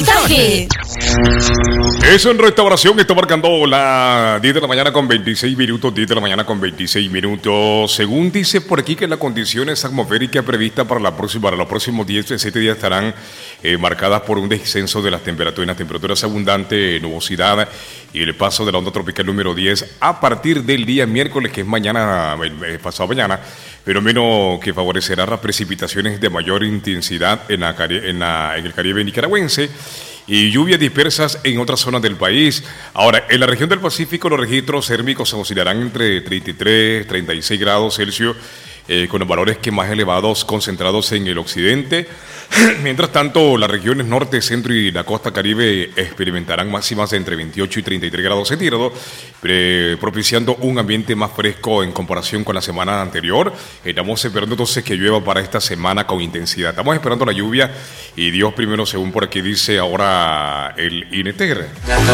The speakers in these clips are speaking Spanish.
mensaje. Eso en restauración está marcando la 10 de la mañana con 26 minutos, 10 de la mañana con 26 minutos. Según dice por aquí que las condiciones atmosféricas previstas para los próximos 7 días estarán marcadas por un descenso de las temperaturas abundantes, nubosidad y el paso de la onda tropical número 10 a partir del día miércoles, que es mañana, pasado mañana, fenómeno que favorecerá las precipitaciones de mayor intensidad en el Caribe nicaragüense y lluvias dispersas en otras zonas del país. Ahora, en la región del Pacífico los registros térmicos oscilarán entre 33 y 36 grados Celsius, con los valores que más elevados concentrados en el occidente. Mientras tanto, las regiones norte, centro y la costa caribe experimentarán máximas de entre 28 y 33 grados centígrados, propiciando un ambiente más fresco en comparación con la semana anterior. Estamos esperando entonces que llueva para esta semana con intensidad. Estamos esperando la lluvia y Dios primero, según por aquí dice ahora el INETER.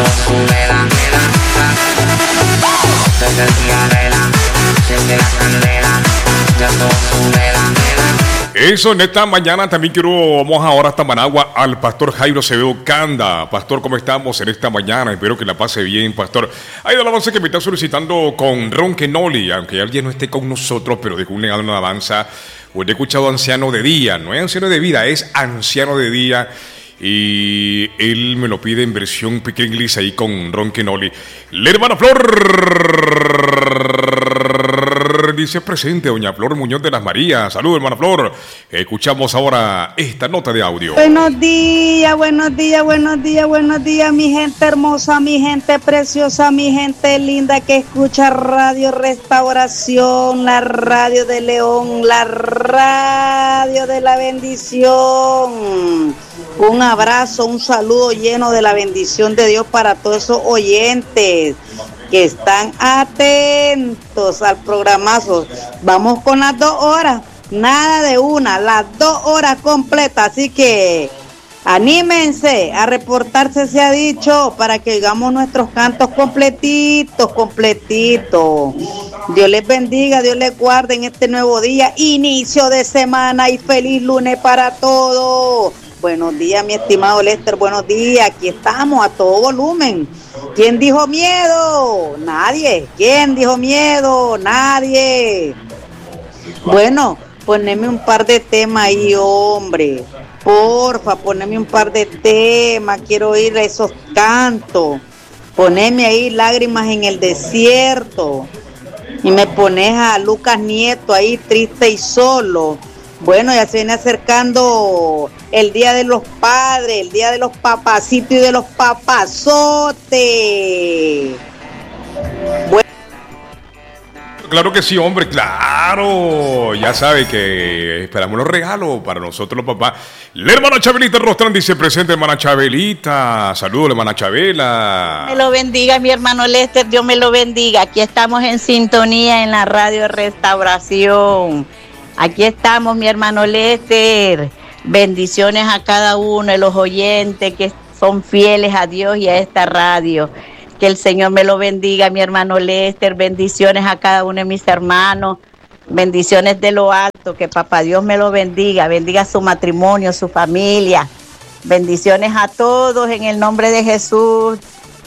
Eso, en esta mañana también vamos ahora hasta Managua al pastor Jairo Acevedo Canda. Pastor, ¿cómo estamos en esta mañana? Espero que la pase bien, pastor. Hay una alabanza que me está solicitando con Ron Kenoli, aunque alguien no esté con nosotros, pero dejó una alabanza. Pues he escuchado anciano de día, no es anciano de vida, es anciano de día. Y él me lo pide en versión pequeña inglés ahí con Ron Kenoli. La hermana Flor dice presente, doña Flor Muñoz de las Marías. Saludos, hermana Flor. Escuchamos ahora esta nota de audio. Buenos días, mi gente hermosa, mi gente preciosa, mi gente linda que escucha Radio Restauración, la radio de León, la radio de la bendición. Un abrazo, un saludo lleno de la bendición de Dios para todos esos oyentes que están atentos al programazo. Vamos con las 2 horas, nada de una, las 2 horas completas, así que anímense a reportarse, se ha dicho, para que oigamos nuestros cantos completitos. Dios les bendiga, Dios les guarde en este nuevo día, inicio de semana y feliz lunes para todos. Buenos días, mi estimado Lester, buenos días, aquí estamos a todo volumen. ¿Quién dijo miedo? Nadie. ¿Quién dijo miedo? Nadie. Bueno, poneme un par de temas ahí, hombre. Porfa, poneme un par de temas, quiero oír esos cantos. Poneme ahí Lágrimas en el Desierto. Y me pones a Lucas Nieto ahí, Triste y Solo. Bueno, ya se viene acercando el Día de los Padres, el Día de los Papacitos y de los Papazotes. Bueno. Claro que sí, hombre, claro. Ya sabe que esperamos los regalos para nosotros los papás. La hermana Chabelita Rostrán dice presente, hermana Chabelita. Saludos, hermana Chabela. Me lo bendiga, mi hermano Lester, Dios me lo bendiga. Aquí estamos en sintonía en la Radio Restauración. Aquí estamos, mi hermano Lester. Bendiciones a cada uno de los oyentes que son fieles a Dios y a esta radio. Que el Señor me lo bendiga, mi hermano Lester. Bendiciones a cada uno de mis hermanos. Bendiciones de lo alto. Que papá Dios me lo bendiga. Bendiga su matrimonio, su familia. Bendiciones a todos en el nombre de Jesús.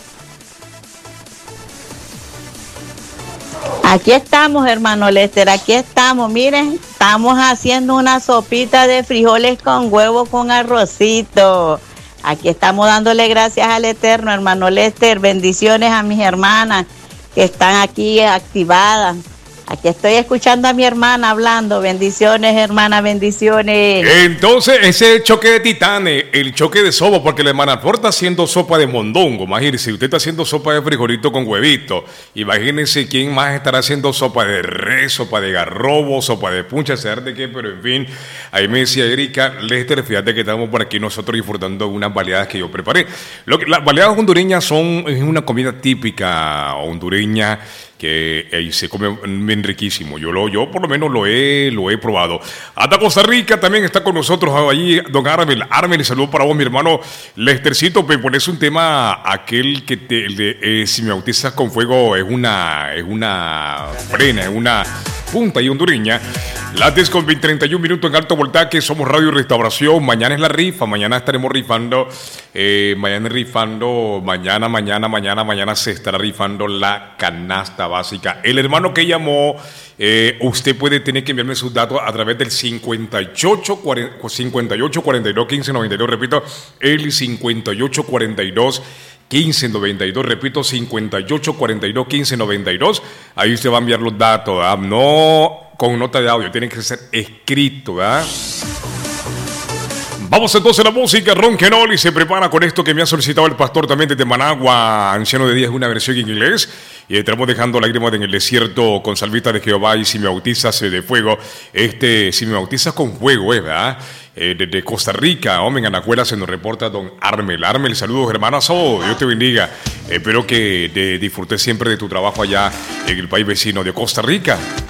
Aquí estamos, hermano Lester, aquí estamos, miren, estamos haciendo una sopita de frijoles con huevo con arrocito. Aquí estamos dándole gracias al Eterno, hermano Lester, bendiciones a mis hermanas que están aquí activadas. Aquí estoy escuchando a mi hermana hablando. Bendiciones, hermana, bendiciones. Entonces, ese choque de titanes, el choque de sopa, porque la hermana Flor está haciendo sopa de mondongo. Imagínense, usted está haciendo sopa de frijolito con huevito. Imagínense quién más estará haciendo sopa de res, sopa de garrobo, sopa de puncha, saber de qué, pero en fin. Ahí me decía Erika, Lester, fíjate que estamos por aquí nosotros disfrutando de unas baleadas que yo preparé. Las baleadas hondureñas es una comida típica hondureña que se come bien riquísimo. Yo por lo menos lo he probado. Hasta Costa Rica también está con nosotros allí don Armel. Armel, saludo para vos, mi hermano Lestercito. Me pones un tema, aquel que si me bautizas con fuego es una frena, es una Punta y hondureña. Lates con 31 minutos en alto voltaje. Somos Radio Restauración. Mañana es la rifa. Mañana estaremos rifando. Mañana se estará rifando la canasta básica. El hermano que llamó, usted puede tener que enviarme sus datos a través del 58 42 15 92. Repito, el 58 42 15 92, repito, 58 42 15 92. Ahí usted va a enviar los datos, ¿verdad? No con nota de audio, tiene que ser escrito, ¿verdad? Vamos entonces a la música. Ron Kenoli se prepara con esto que me ha solicitado el pastor también desde Managua. Anciano de Días, una versión en inglés. Y estamos dejando lágrimas en el desierto con salvita de Jehová y si me bautizas de fuego. Si me bautizas con fuego, ¿verdad? Desde Costa Rica, hombre, en Anacuela se nos reporta don Armel. Armel, saludos hermanazo, Dios te bendiga. Espero que disfrutes siempre de tu trabajo allá en el país vecino de Costa Rica.